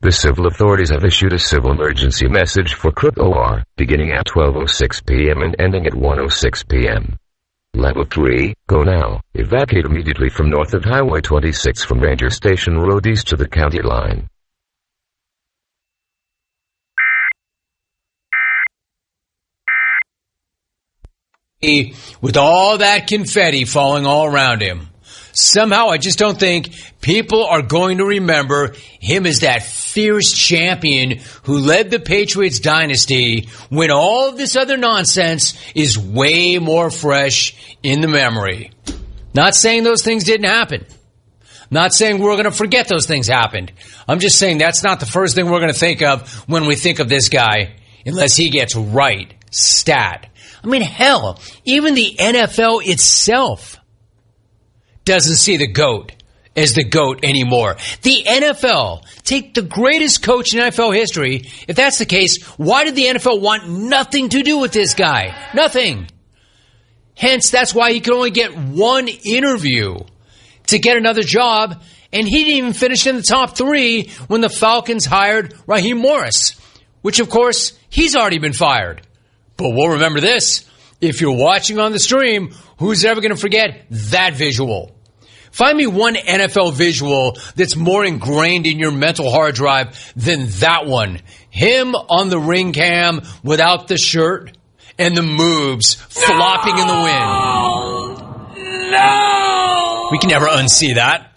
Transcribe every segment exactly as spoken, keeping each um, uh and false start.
The civil authorities have issued a civil emergency message for Crook O R, beginning at twelve oh six p.m. and ending at one oh six p.m. Level three, go now. Evacuate immediately from north of Highway twenty-six from Ranger Station Road east to the county line. With all that confetti falling all around him, somehow I just don't think people are going to remember him as that fierce champion who led the Patriots dynasty when all of this other nonsense is way more fresh in the memory. Not saying those things didn't happen. Not saying we're going to forget those things happened. I'm just saying that's not the first thing we're going to think of when we think of this guy, unless he gets right stat. I mean, hell, even the N F L itself doesn't see the GOAT as the GOAT anymore. The N F L, take the greatest coach in N F L history. If that's the case, why did the N F L want nothing to do with this guy? Nothing. Hence, that's why he could only get one interview to get another job, and he didn't even finish in the top three when the Falcons hired Raheem Morris, which, of course, he's already been fired. But we'll remember this. If you're watching on the stream, who's ever going to forget that visual? Find me one N F L visual that's more ingrained in your mental hard drive than that one. Him on the ring cam without the shirt and the moves flopping in the wind. No! We can never unsee that.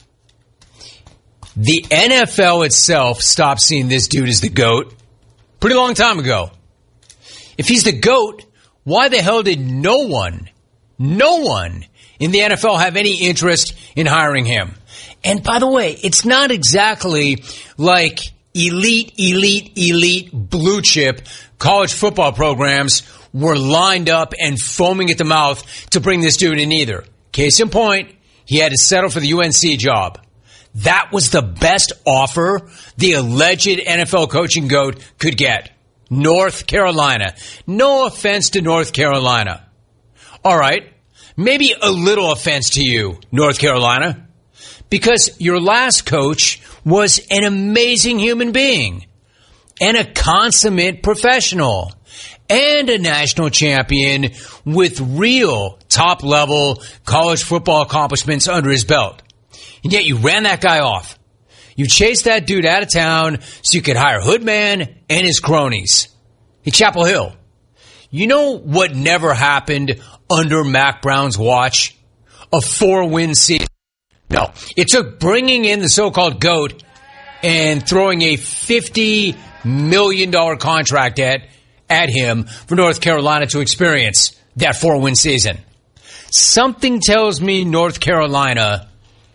The N F L itself stopped seeing this dude as the GOAT pretty long time ago. If he's the GOAT, why the hell did no one, no one in the N F L have any interest in hiring him? And by the way, it's not exactly like elite, elite, elite blue chip college football programs were lined up and foaming at the mouth to bring this dude in either. Case in point, he had to settle for the U N C job. That was the best offer the alleged N F L coaching GOAT could get. North Carolina. No offense to North Carolina. All right. Maybe a little offense to you, North Carolina, because your last coach was an amazing human being and a consummate professional and a national champion with real top-level college football accomplishments under his belt. And yet you ran that guy off. You chased that dude out of town so you could hire Hoodman and his cronies. Hey, Chapel Hill, you know what never happened under Mac Brown's watch? A four-win season. No, it took bringing in the so-called GOAT and throwing a fifty million dollars contract at, at him for North Carolina to experience that four-win season. Something tells me North Carolina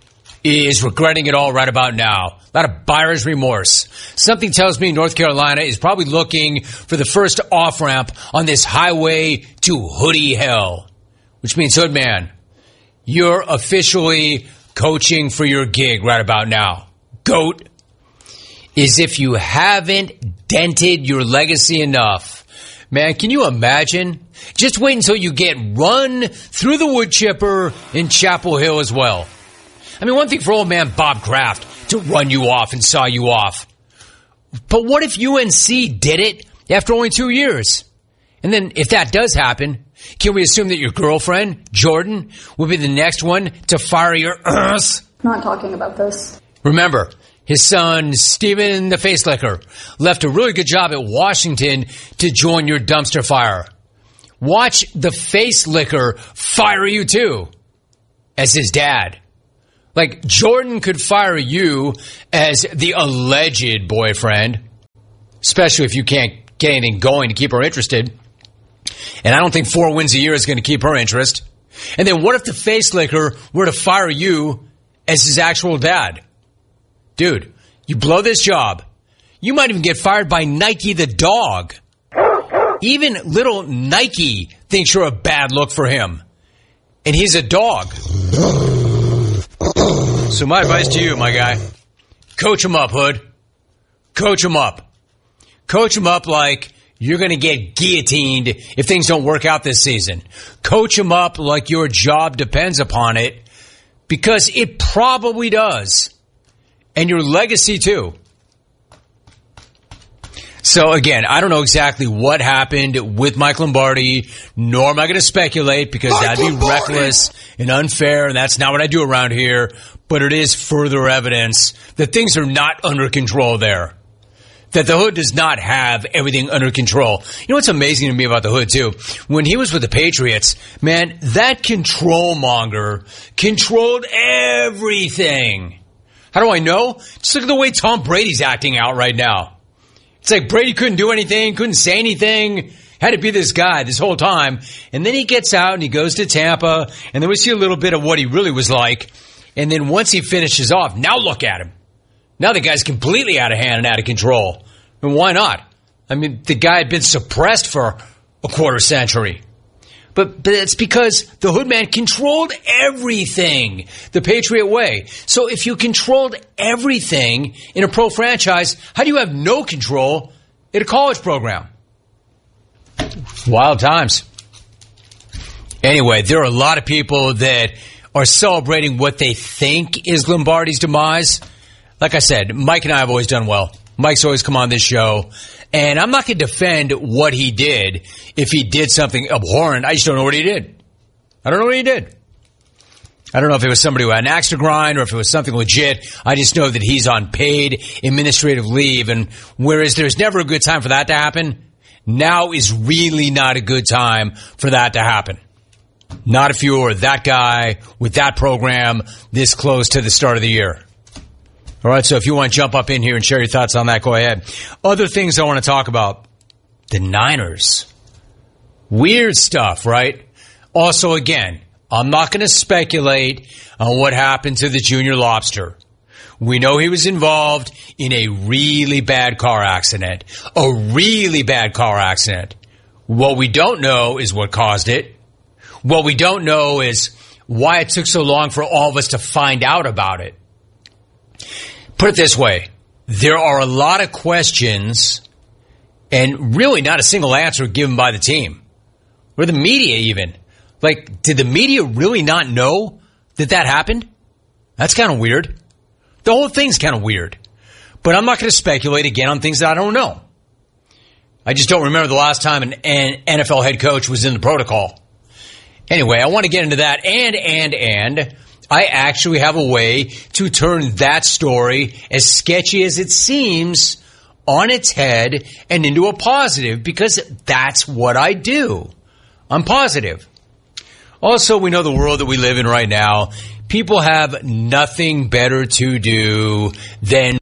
is regretting it all right about now. A lot of buyer's remorse. Something tells me North Carolina is probably looking for the first off-ramp on this highway to hoodie hell. Which means, Hoodman, you're officially coaching for your gig right about now. GOAT is if you haven't dented your legacy enough. Man, can you imagine? Just wait until you get run through the wood chipper in Chapel Hill as well. I mean, one thing for old man Bob Kraft to run you off and saw you off. But what if U N C did it after only two years? And then if that does happen, can we assume that your girlfriend, Jordan, will be the next one to fire your ass? Not talking about this. Remember, his son, Steven the Facelicker, left a really good job at Washington to join your dumpster fire. Watch the Facelicker fire you too, as his dad. Like, Jordan could fire you as the alleged boyfriend, especially if you can't get anything going to keep her interested. And I don't think four wins a year is going to keep her interest. And then what if the Facelicker were to fire you as his actual dad? Dude, you blow this job, you might even get fired by Nike the dog. Even little Nike thinks you're a bad look for him. And he's a dog. So my advice to you, my guy, coach him up, Hood. Coach him up. Coach him up like you're going to get guillotined if things don't work out this season. Coach him up like your job depends upon it, because it probably does. And your legacy, too. So, again, I don't know exactly what happened with Mike Lombardi, nor am I going to speculate because Mike that'd be Lombardi. reckless and unfair, and that's not what I do around here. But it is further evidence that things are not under control there, that the Hood does not have everything under control. You know what's amazing to me about the Hood, too? When he was with the Patriots, man, that control monger controlled everything. How do I know? Just look at the way Tom Brady's acting out right now. It's like Brady couldn't do anything, couldn't say anything, had to be this guy this whole time. And then he gets out and he goes to Tampa, and then we see a little bit of what he really was like. And then once he finishes off, now look at him. Now the guy's completely out of hand and out of control. And why not? I mean, the guy had been suppressed for a quarter century. But, but it's because the Hood man controlled everything the Patriot way. So if you controlled everything in a pro franchise, how do you have no control in a college program? Wild times. Anyway, there are a lot of people that are celebrating what they think is Lombardi's demise. Like I said, Mike and I have always done well. Mike's always come on this show. And I'm not going to defend what he did if he did something abhorrent. I just don't know what he did. I don't know what he did. I don't know if it was somebody who had an axe to grind or if it was something legit. I just know that he's on paid administrative leave. And whereas there's never a good time for that to happen, now is really not a good time for that to happen. Not if you're that guy with that program this close to the start of the year. All right, so if you want to jump up in here and share your thoughts on that, go ahead. Other things I want to talk about. The Niners. Weird stuff, right? Also, again, I'm not going to speculate on what happened to the Junior Lobster. We know he was involved in a really bad car accident. A really bad car accident. What we don't know is what caused it. What we don't know is why it took so long for all of us to find out about it. Put it this way, there are a lot of questions and really not a single answer given by the team or the media even. Like, did the media really not know that that happened? That's kind of weird. The whole thing's kind of weird. But I'm not going to speculate again on things that I don't know. I just don't remember the last time an N F L head coach was in the protocol. Anyway, I want to get into that and, and, and... I actually have a way to turn that story, as sketchy as it seems, on its head and into a positive, because that's what I do. I'm positive. Also, we know the world that we live in right now. People have nothing better to do than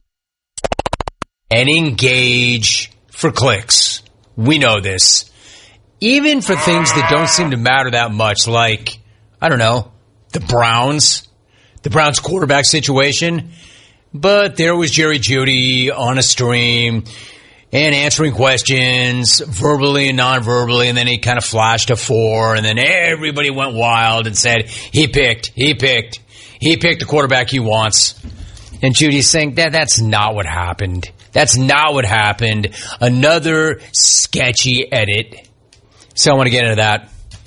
and engage for clicks. We know this. Even for things that don't seem to matter that much, like, I don't know, the Browns, the Browns quarterback situation. But there was Jerry Jeudy on a stream and answering questions verbally and non-verbally, and then he kind of flashed a four, and then everybody went wild and said, he picked, he picked, he picked the quarterback he wants. And Judy's saying, that that's not what happened. That's not what happened. Another sketchy edit. So I want to get into that.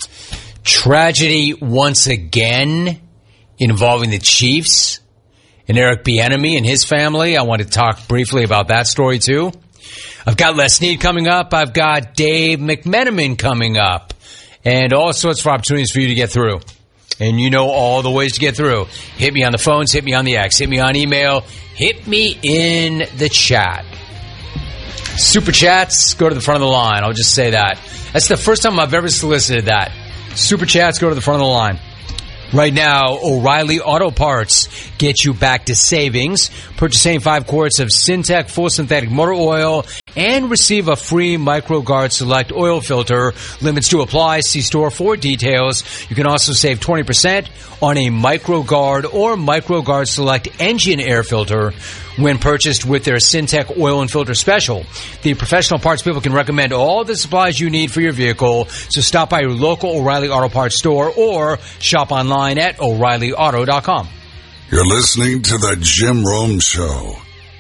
Tragedy once again involving the Chiefs and Eric Bieniemy and his family. I want to talk briefly about that story too. I've got Les Snead coming up. I've got Dave McMenamin coming up. And all sorts of opportunities for you to get through. And you know all the ways to get through. Hit me on the phones, hit me on the X, hit me on email, hit me in the chat. Super chats, go to the front of the line. I'll just say that. That's the first time I've ever solicited that. Super chats, go to the front of the line. Right now, O'Reilly Auto Parts get you back to savings. Purchasing five quarts of Syntec full synthetic motor oil and receive a free MicroGuard Select oil filter. Limits to apply. See store for details. You can also save twenty percent on a MicroGuard or MicroGuard Select engine air filter when purchased with their Syntec oil and filter special. The professional parts people can recommend all the supplies you need for your vehicle, so stop by your local O'Reilly Auto Parts store or shop online at O'Reilly Auto dot com. You're listening to The Jim Rome Show.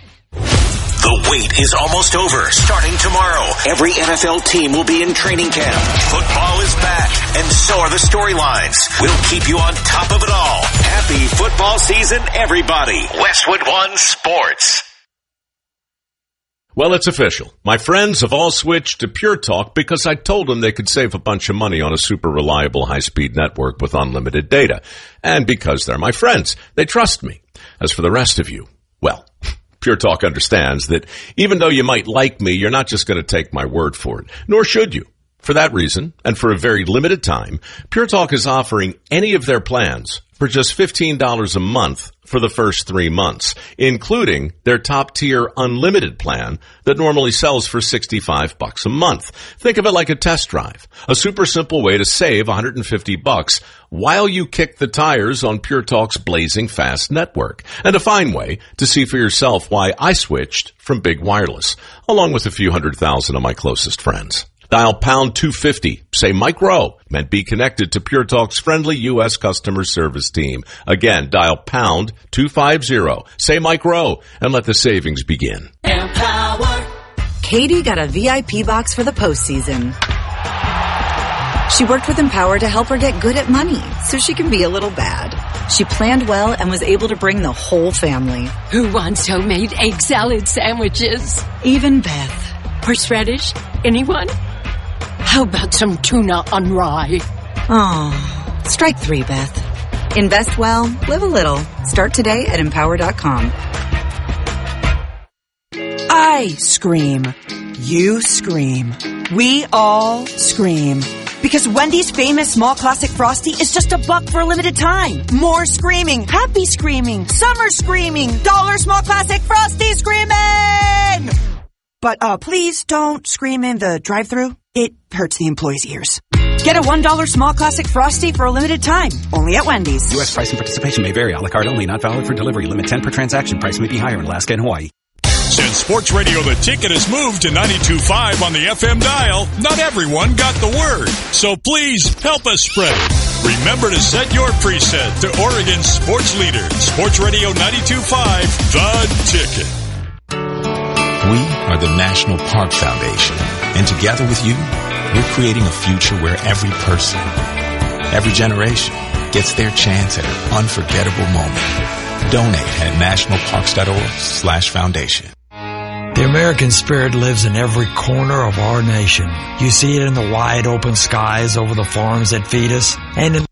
The wait is almost over. Starting tomorrow, every N F L team will be in training camp. Football is back, and so are the storylines. We'll keep you on top of it all. Happy football season, everybody. Westwood One Sports. Well, it's official. My friends have all switched to Pure Talk because I told them they could save a bunch of money on a super reliable high-speed network with unlimited data. And because they're my friends, they trust me. As for the rest of you, well, Pure Talk understands that even though you might like me, you're not just going to take my word for it, nor should you. For that reason, and for a very limited time, Pure Talk is offering any of their plans for just fifteen dollars a month for the first three months, including their top-tier unlimited plan that normally sells for sixty-five bucks a month. Think of it like a test drive, a super simple way to save one hundred fifty bucks while you kick the tires on Pure Talk's blazing fast network, and a fine way to see for yourself why I switched from big wireless, along with a few hundred thousand of my closest friends. Dial pound two fifty, say Mike Rowe, and be connected to Pure Talk's friendly U S customer service team. Again, dial pound two fifty, say Mike Rowe, and let the savings begin. Empower. Katie got a V I P box for the postseason. She worked with Empower to help her get good at money so she can be a little bad. She planned well and was able to bring the whole family. Who wants homemade egg salad sandwiches? Even Beth. Horseradish? Anyone? How about some tuna on rye? Oh, strike three, Beth. Invest well, live a little. Start today at empower dot com. I scream. You scream. We all scream. Because Wendy's famous small classic Frosty is just a buck for a limited time. More screaming, happy screaming, summer screaming, dollar small classic Frosty screaming! But uh, please don't scream in the drive-thru. It hurts the employees' ears. Get a one dollar small classic Frosty for a limited time. Only at Wendy's. U S price and participation may vary. A la carte only. Not valid for delivery. Limit ten per transaction. Price may be higher in Alaska and Hawaii. Since Sports Radio The Ticket has moved to ninety-two point five on the F M dial, not everyone got the word. So please help us spread it. Remember to set your preset to Oregon's sports leader, Sports Radio ninety-two point five, The Ticket. We are the National Park Foundation, and together with you, we're creating a future where every person, every generation, gets their chance at an unforgettable moment. Donate at nationalparks.org slash foundation. The American spirit lives in every corner of our nation. You see it in the wide open skies over the farms that feed us, and in